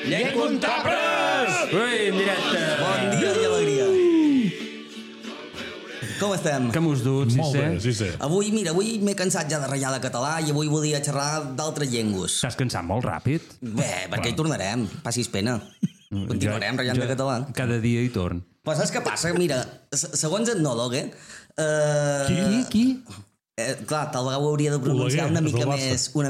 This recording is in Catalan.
Llencuntabres! Ui, en directe. Bon dia i alegria. Com estem? Que mos dut, Molt bé, sí. Avui m'he cansat ja de ratllar de català i avui volia xerrar d'altres llengües. T'has cansat molt ràpid. Bé, perquè hi tornarem, passis pena. Continuarem ratllant de català. Cada dia hi torn. Però saps què passa? Mira, segons etnòleg, Qui? clar, tal vegada ho hauria de pronunciar Oleguer, una mica del Barça. més